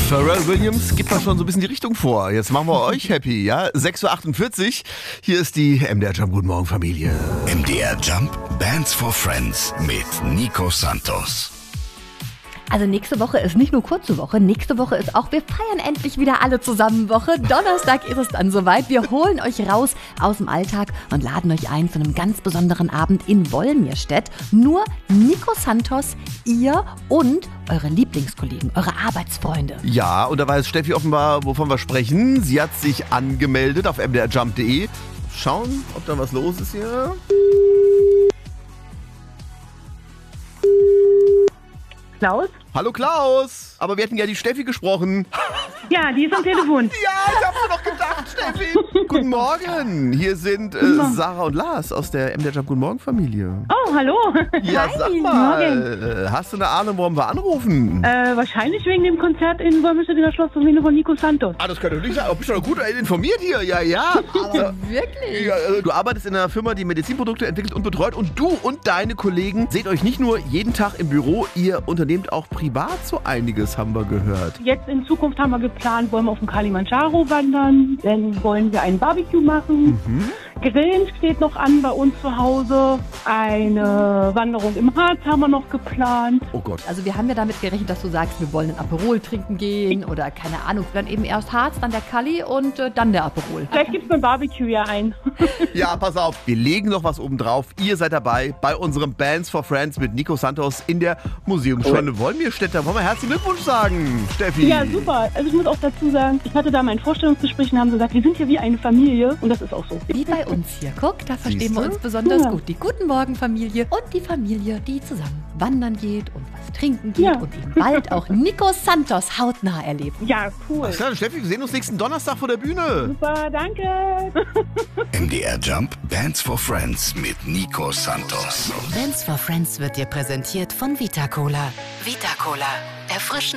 Pharrell Williams gibt mal schon so ein bisschen die Richtung vor. Jetzt machen wir euch happy, ja? 6.48 Uhr. Hier ist die MDR Jump. Guten Morgen, Familie. MDR Jump Bands for Friends mit Nico Santos. Also nächste Woche ist nicht nur kurze Woche, nächste Woche ist auch, wir feiern endlich wieder alle zusammen Woche. Donnerstag ist es dann soweit. Wir holen euch raus aus dem Alltag und laden euch ein zu einem ganz besonderen Abend in Wolmirstedt. Nur Nico Santos, ihr und eure Lieblingskollegen, eure Arbeitsfreunde. Ja, und da weiß Steffi offenbar, wovon wir sprechen. Sie hat sich angemeldet auf mdrjump.de. Schauen, ob da was los ist hier. Klaus? Hallo Klaus! Aber wir hätten ja die Steffi gesprochen. Ja, die ist am Telefon. Ja, ich hab's mir doch gedacht, Steffi. Guten Morgen. Hier sind Sarah und Lars aus der MDR Jump Guten Morgen Familie. Oh, hallo. Ja, Hi. sag mal, hast du eine Ahnung, warum wir anrufen? Wahrscheinlich wegen dem Konzert in Wolmirstedter Schlossruine von Nico Santos. Ah, das könnte doch nicht sein. Du bist doch gut informiert hier. Ja, ja. Aber wirklich? Ja, du arbeitest in einer Firma, die Medizinprodukte entwickelt und betreut. Und du und deine Kollegen seht euch nicht nur jeden Tag im Büro, ihr unternehmt auch privat so einiges, haben wir gehört. Jetzt in Zukunft haben wir geplant, wollen wir auf dem Kilimanjaro wandern. Dann wollen wir ein Barbecue machen. Grillen steht noch an bei uns zu Hause. Eine Wanderung im Harz haben wir noch geplant. Oh Gott. Also wir haben ja damit gerechnet, dass du sagst, wir wollen ein Aperol trinken gehen oder keine Ahnung. Dann eben erst Harz, dann der Kali und dann der Aperol. Vielleicht gibt es beim Barbecue ja ein. Ja, pass auf. Wir legen noch was oben drauf. Ihr seid dabei bei unserem Bands for Friends mit Nico Santos in der Museumsschule Wolmirstedter. Wollen wir herzlichen Glückwunsch sagen, Steffi? Ja, super. Also ich muss auch dazu sagen, ich hatte da mein Vorstellungsgespräch und haben gesagt, wir sind hier wie eine Familie und das ist auch so. Wie bei uns hier. Guck, da verstehen Siehste? wir uns besonders Ja. gut. Die Guten Morgen Familie und die Familie, die zusammen wandern geht und was trinken geht Ja. und eben bald auch Nico Santos hautnah erlebt. Ja, cool. Alles klar, Steffi, wir sehen uns nächsten Donnerstag vor der Bühne. Super, danke. MDR Jump Bands for Friends mit Nico Santos. Bands for Friends wird dir präsentiert von Vita Cola. Vita Cola. Erfrischen